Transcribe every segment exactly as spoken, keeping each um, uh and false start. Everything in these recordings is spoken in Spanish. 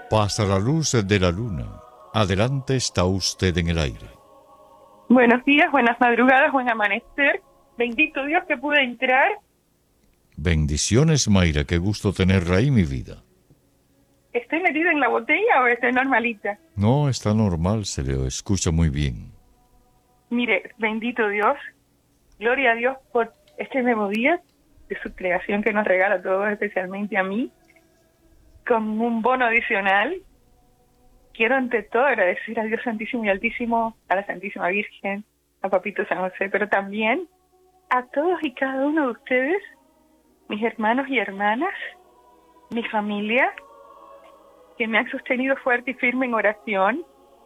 Pasa la luz de la luna. Adelante, está usted en el aire. Buenos días, buenas madrugadas, buen amanecer. Bendito Dios que pude entrar. Bendiciones, Mayra, qué gusto tenerla ahí, mi vida. ¿Estoy metida en la botella o estoy normalita? No, está normal, se le escucha muy bien. Mire, bendito Dios, gloria a Dios por este nuevo día de su creación que nos regala a todos, especialmente a mí, con un bono adicional. Quiero ante todo agradecer a Dios Santísimo y Altísimo, a la Santísima Virgen, a Papito San José, pero también a todos y cada uno de ustedes, mis hermanos y hermanas, mi familia, que me han sostenido fuerte y firme en oración,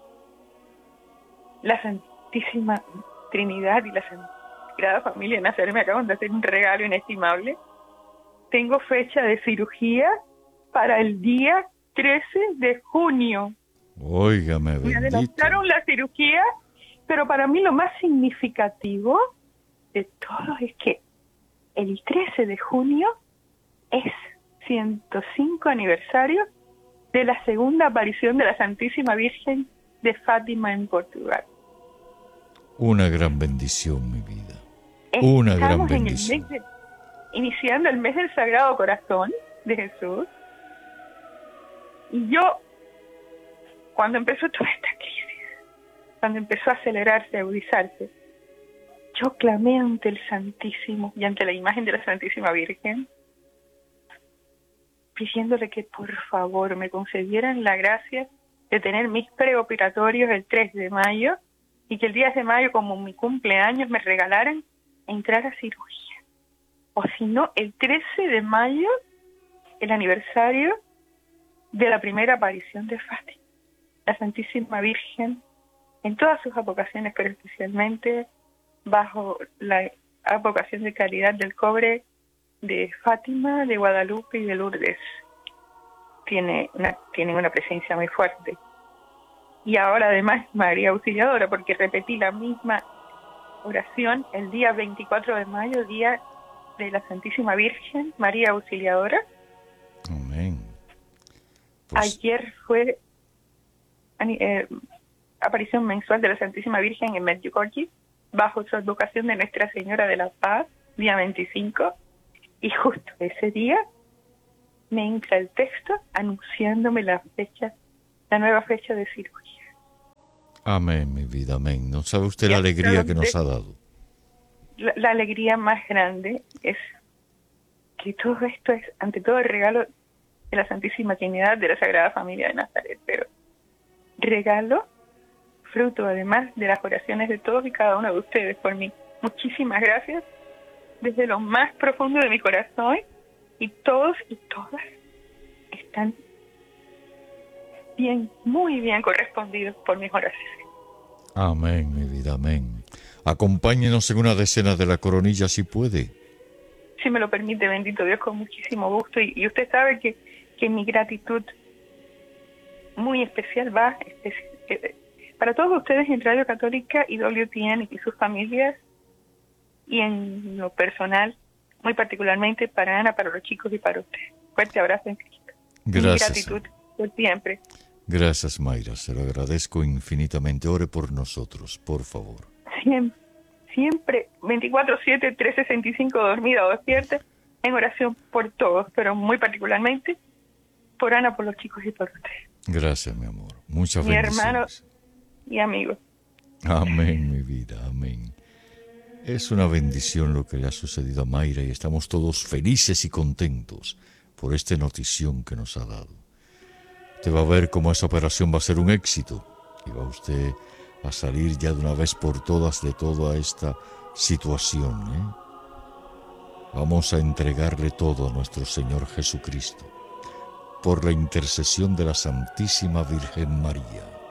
la Santísima Trinidad y la Sagrada Familia de Nazaret me acaban de hacer un regalo inestimable. Tengo fecha de cirugía para el día trece de junio. Óigame, bendito. Me adelantaron la cirugía, pero para mí lo más significativo de todo es que el trece de junio es ciento cinco aniversario de la segunda aparición de la Santísima Virgen de Fátima en Portugal. Una gran bendición, mi vida. Una gran Estamos bendición. En el mes de, iniciando el mes del Sagrado Corazón de Jesús. Y yo, cuando empezó toda esta crisis, cuando empezó a acelerarse, a agudizarse, yo clamé ante el Santísimo y ante la imagen de la Santísima Virgen, pidiéndole que por favor me concedieran la gracia de tener mis preoperatorios el tres de mayo y que el diez de mayo, como mi cumpleaños, me regalaran entrar a cirugía. O si no, el trece de mayo, el aniversario de la primera aparición de Fátima, la Santísima Virgen, en todas sus advocaciones, pero especialmente bajo la advocación de caridad del cobre de Fátima, de Guadalupe y de Lourdes. Tiene una, tienen una presencia muy fuerte. Y ahora además María Auxiliadora, porque repetí la misma oración el día veinticuatro de mayo, día de la Santísima Virgen, María Auxiliadora. Amén. Pues... Ayer fue eh, aparición mensual de la Santísima Virgen en Medjugorje, bajo su advocación de Nuestra Señora de la Paz, día veinticinco, y justo ese día me entra el texto anunciándome la fecha, la nueva fecha de cirugía. Amén, mi vida, amén. No sabe usted la alegría que nos ha dado. La, la alegría más grande es que todo esto es, ante todo, el regalo de la Santísima Trinidad, de la Sagrada Familia de Nazaret, pero regalo fruto además de las oraciones de todos y cada uno de ustedes por mí. Muchísimas gracias desde lo más profundo de mi corazón, y todos y todas están bien, muy bien correspondidos por mis oraciones. Amén, mi vida, amén. Acompáñenos en una decena de la coronilla si puede. Si me lo permite, bendito Dios, con muchísimo gusto. Y, y usted sabe que, que mi gratitud muy especial va especi- eh, para todos ustedes en Radio Católica y W T N y sus familias, y en lo personal, muy particularmente para Ana, para los chicos y para usted. Fuerte abrazo en Cristo. Gracias. Mi gratitud por siempre. Gracias, Mayra, se lo agradezco infinitamente. Ore por nosotros, por favor. Siempre, siempre, veinticuatro siete, trescientos sesenta y cinco, dormida o despierta, en oración por todos, pero muy particularmente por Ana, por los chicos y por usted. Gracias, mi amor. Muchas mi bendiciones. hermano y amigo. Amén, mi vida, amén. Es una bendición lo que le ha sucedido a Mayra y estamos todos felices y contentos por esta notición que nos ha dado. Usted va a ver cómo esa operación va a ser un éxito y va usted a salir ya de una vez por todas de toda esta situación, ¿eh? Vamos a entregarle todo a nuestro Señor Jesucristo por la intercesión de la Santísima Virgen María.